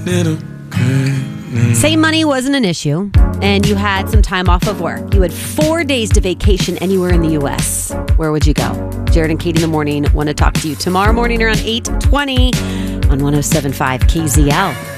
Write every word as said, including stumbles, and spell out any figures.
Say money wasn't an issue and you had some time off of work. You had four days to vacation anywhere in the U S. Where would you go? Jared and Katie in the morning want to talk to you tomorrow morning around eight twenty on one oh seven point five K Z L.